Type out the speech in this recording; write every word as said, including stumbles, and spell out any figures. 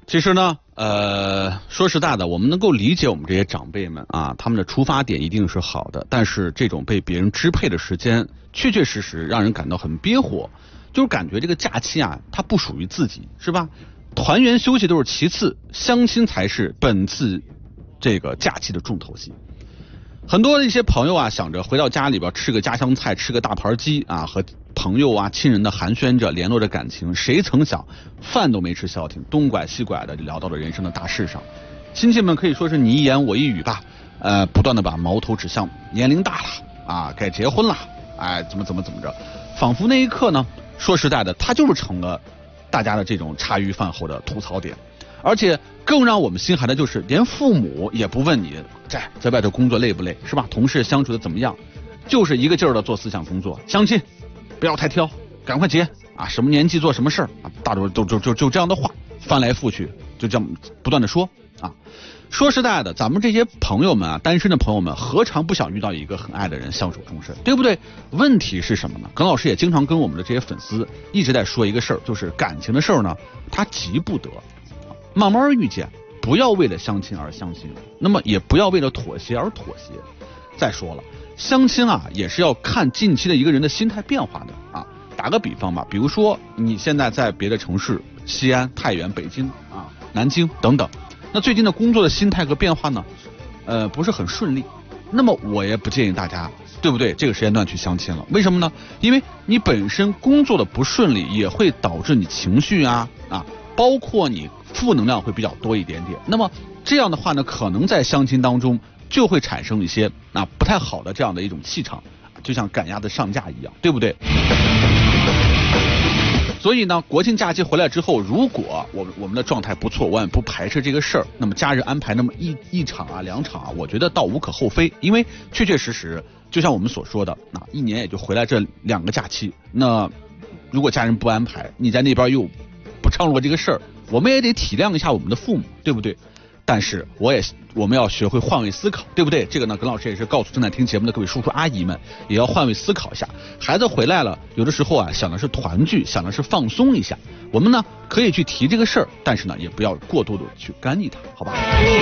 其实呢，呃，说实在的，我们能够理解我们这些长辈们啊，他们的出发点一定是好的，但是这种被别人支配的时间，确确实实让人感到很憋火，就是感觉这个假期啊，它不属于自己，是吧？团圆休息都是其次，相亲才是本次这个假期的重头戏。很多的一些朋友啊，想着回到家里边吃个家乡菜，吃个大盘鸡啊，和朋友啊、亲人的寒暄着，联络着感情。谁曾想，饭都没吃消停，东拐西拐的聊到了人生的大事上。亲戚们可以说是你一言我一语吧，呃，不断的把矛头指向年龄大了啊，该结婚了，哎，怎么怎么怎么着，仿佛那一刻呢，说实在的，他就是成了大家的这种茶余饭后的吐槽点。而且更让我们心寒的就是，连父母也不问你在在外头工作累不累，是吧？同事相处的怎么样，就是一个劲儿的做思想工作。相亲不要太挑，赶快结啊！什么年纪做什么事儿啊？大多都就就就这样的话翻来覆去，就这样不断的说啊。说实在的，咱们这些朋友们啊，单身的朋友们，何尝不想遇到一个很爱的人相守终身，对不对？问题是什么呢？耿老师也经常跟我们的这些粉丝一直在说一个事儿，就是感情的事儿呢，它急不得。慢慢遇见，不要为了相亲而相亲，那么也不要为了妥协而妥协。再说了，相亲啊也是要看近期的一个人的心态变化的啊。打个比方吧，比如说你现在在别的城市，西安、太原、北京啊、南京等等，那最近的工作的心态和变化呢，呃不是很顺利，那么我也不建议大家，对不对？这个时间段去相亲了，为什么呢？因为你本身工作的不顺利，也会导致你情绪啊啊。包括你负能量会比较多一点点，那么这样的话呢，可能在相亲当中就会产生一些啊不太好的这样的一种气场，就像赶鸭子上架一样，对不对？所以呢，国庆假期回来之后，如果我我们的状态不错，我也不排斥这个事儿，那么假日安排那么一一场啊两场啊，我觉得倒无可厚非，因为确确实实就像我们所说的，那一年也就回来这两个假期，那如果家人不安排，你在那边又不畅络这个事儿，我们也得体谅一下我们的父母，对不对？但是我也我们要学会换位思考，对不对？这个呢，耿老师也是告诉正在听节目的各位叔叔阿姨们，也要换位思考一下。孩子回来了，有的时候啊，想的是团聚，想的是放松一下。我们呢可以去提这个事儿，但是呢，也不要过多的去干预它，好吧？